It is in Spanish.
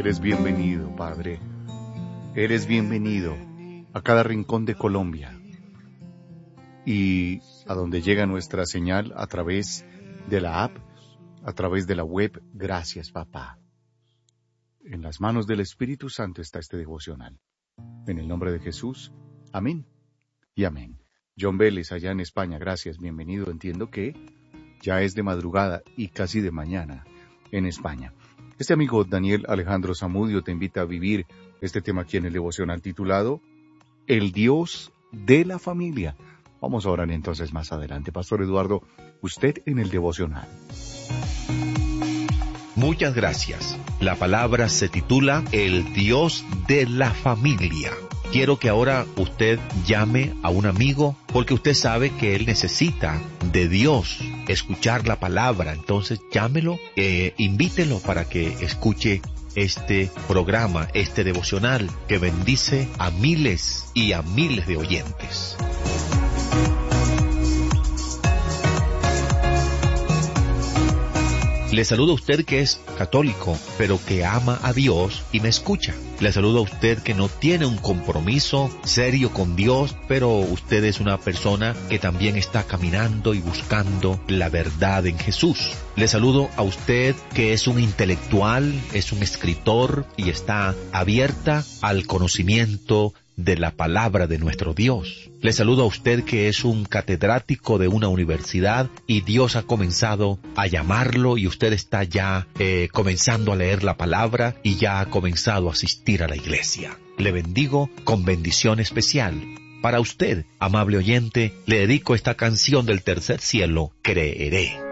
Eres bienvenido, Padre. Eres bienvenido a cada rincón de Colombia y a donde llega nuestra señal a través de la app, a través de la web. Gracias, Papá. En las manos del Espíritu Santo está este devocional. En el nombre de Jesús, amén y amén. John Vélez, allá en España, gracias, bienvenido. Entiendo que ya es de madrugada y casi de mañana en España. Este amigo Daniel Alejandro Zamudio te invita a vivir este tema aquí en el devocional titulado El Dios de la Familia. Vamos a orar entonces más adelante. Pastor Eduardo, usted en el devocional. Muchas gracias. La palabra se titula El Dios de la Familia. Quiero que ahora usted llame a un amigo porque usted sabe que él necesita de Dios, escuchar la palabra. Entonces llámelo, invítelo para que escuche este programa, este devocional que bendice a miles y a miles de oyentes. Le saludo a usted que es católico, pero que ama a Dios y me escucha. Le saludo a usted que no tiene un compromiso serio con Dios, pero usted es una persona que también está caminando y buscando la verdad en Jesús. Le saludo a usted que es un intelectual, es un escritor y está abierta al conocimiento de la palabra de nuestro Dios. Le saludo a usted que es un catedrático de una universidad y Dios ha comenzado a llamarlo y usted está ya comenzando a leer la palabra y ya ha comenzado a asistir a la iglesia. Le bendigo con bendición especial. Para usted, amable oyente, le dedico esta canción del Tercer Cielo, Creeré.